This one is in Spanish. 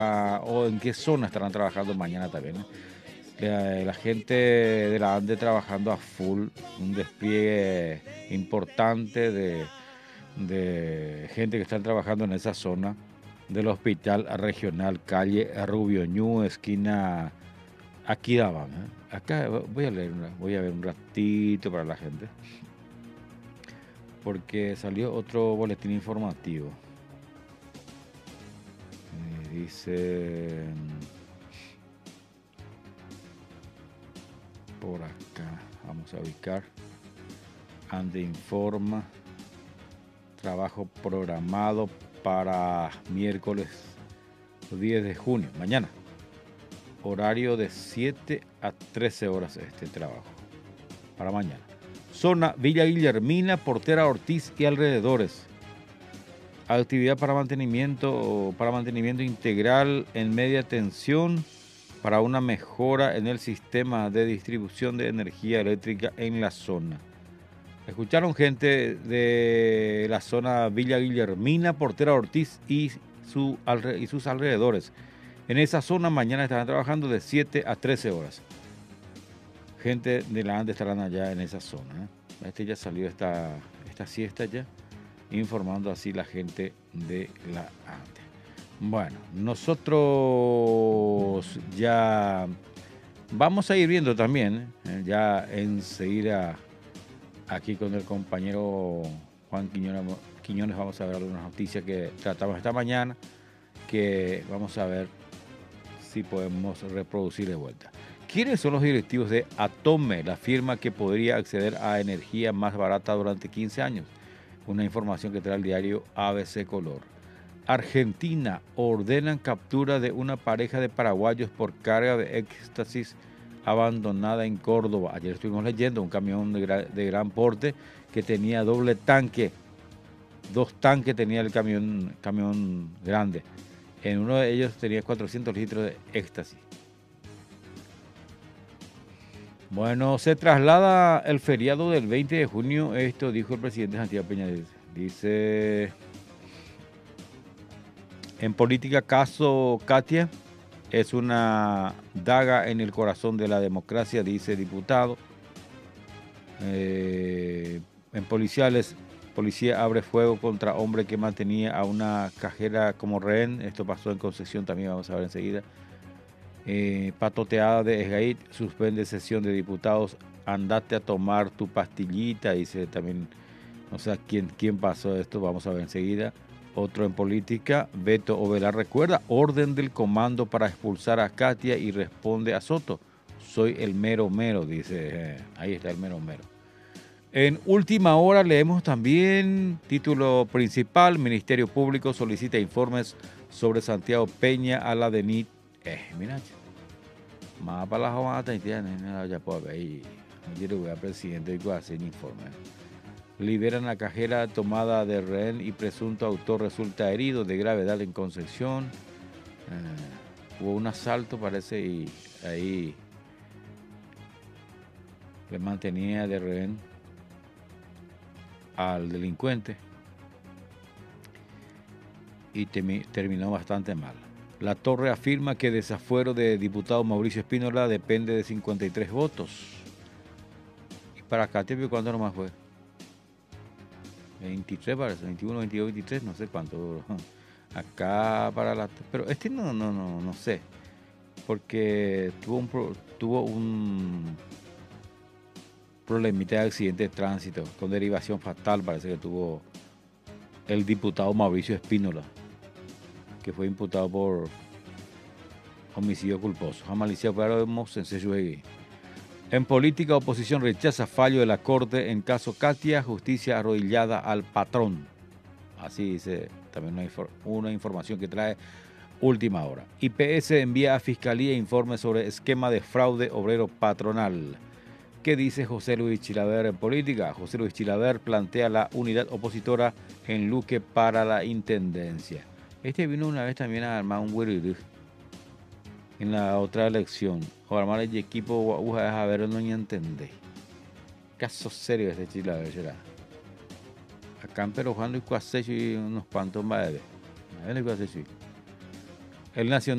o en qué zona estarán trabajando mañana también. La gente de la ANDE trabajando a full, un despliegue importante de gente que están trabajando en esa zona del hospital regional, calle Rubio Ñu, esquina Aquidabán. Acá voy a ver un ratito para la gente, porque salió otro boletín informativo. Dice por acá, vamos a ubicar. Ande informa, trabajo programado para miércoles 10 de junio, mañana. Horario de 7 a 13 horas este trabajo, para mañana. Zona Villa Guillermina, Portera Ortiz y alrededores. Actividad para mantenimiento integral en media tensión para una mejora en el sistema de distribución de energía eléctrica en la zona. Escucharon gente de la zona Villa Guillermina, Portera Ortiz y sus alrededores. En esa zona mañana estarán trabajando de 7 a 13 horas. Gente de la ANDE estarán allá en esa zona. Este ya salió esta siesta ya, informando así la gente de la ANDE. Bueno, nosotros ya vamos a ir viendo también, ya enseguida aquí con el compañero Juan Quiñones vamos a ver algunas noticias que tratamos esta mañana, que vamos a ver si podemos reproducir de vuelta. ¿Quiénes son los directivos de Atome, la firma que podría acceder a energía más barata durante 15 años? Una información que trae el diario ABC Color. Argentina ordenan captura de una pareja de paraguayos por carga de éxtasis abandonada en Córdoba. Ayer estuvimos leyendo un camión de gran porte que tenía doble tanque. 2 tanques tenía el camión grande. En uno de ellos tenía 400 litros de éxtasis. Bueno, se traslada el feriado del 20 de junio. Esto dijo el presidente Santiago Peña. Dice, en política, caso Katia es una daga en el corazón de la democracia, dice diputado. En policiales, policía abre fuego contra hombre que mantenía a una cajera como rehén. Esto pasó en Concepción también, vamos a ver enseguida. Patoteada de Esgaid, suspende sesión de diputados. Andate a tomar tu pastillita, dice también. No sé quién pasó esto, vamos a ver enseguida. Otro en política, Beto Ovelar recuerda orden del comando para expulsar a Katia y responde a Soto. Soy el mero mero, dice. Ahí está el mero mero. En última hora leemos también título principal, Ministerio Público solicita informes sobre Santiago Peña a la DENIT. Mira, más para la jovata y tienen, ya puedo ver ahí. Ayer voy a presidente y hacer informe. Liberan a cajera tomada de rehén y presunto autor resulta herido de gravedad en Concepción. Hubo un asalto, parece, y ahí le mantenía de rehén al delincuente y terminó bastante mal. La Torre afirma que desafuero de diputado Mauricio Espínola depende de 53 votos. Y para Katia, ¿cuánto nomás fue? 23 parece, 21, 22, 23, no sé cuánto. Acá para la... Pero este no sé. Porque tuvo un problemita de accidente de tránsito con derivación fatal, parece que tuvo el diputado Mauricio Espínola, que fue imputado por homicidio culposo. En política, oposición rechaza fallo de la Corte en caso Katia, justicia arrodillada al patrón. Así dice también una información que trae última hora. IPS envía a Fiscalía informe sobre esquema de fraude obrero patronal. ¿Qué dice José Luis Chilaver en política? José Luis Chilaver plantea la unidad opositora en Luque para la intendencia. Este vino una vez también a armar un huirú en la otra elección. O armar el equipo, a ver, no entendé. Caso serio este Chilaver será. Acá en Perojando y Cuasecho y unos cuantos más de. A ver, Cuasecho. El Nacional